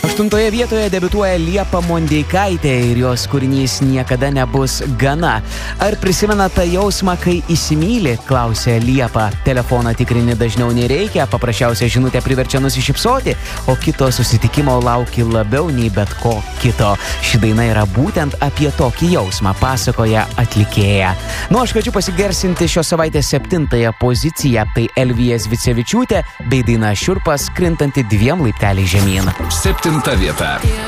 8 vietoje debiutuoja Liepa Mondeikaitė ir jos kūrinys Niekada nebus gana. Ar prisimena tą jausmą, kai įsimyli, klausė Liepa. Telefoną tikrini dažniau nereikia, paprasčiausia žinutė priverčia nusišypsoti, o kito susitikimo lauki labiau nei bet ko kito. Ši daina yra būtent apie tokį jausmą, pasakoja atlikėja. Aš kviečiu pasigarsinti šios savaitės 7 poziciją, tai Elvija Zvicevičiūtė bei daina Šiurpas, krintanti 2 laipteliais žemyn. 7 vieta.